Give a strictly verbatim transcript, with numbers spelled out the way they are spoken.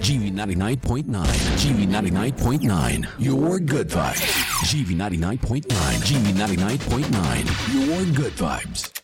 G V ninety-nine point nine. G V ninety-nine point nine. Your good vibes. G V ninety-nine point nine. G V ninety-nine point nine. Your good vibes.